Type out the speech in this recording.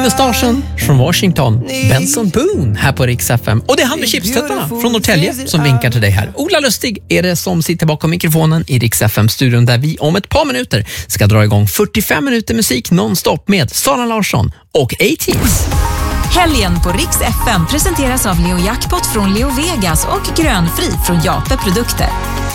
the Starsen från Washington, Benson Boone här på Rix FM. Och det är han med chipstvättarna från Norrtälje som vinkar till dig här. Ola Lustig är det som sitter bakom mikrofonen i Rix FM-studion där vi om ett par minuter ska dra igång 45 minuter musik nonstop med Sara Larsson och A-Teens. Helgen på Rix FM presenteras av Leo Jackpot från Leo Vegas och Grönfri från Jape Produkter.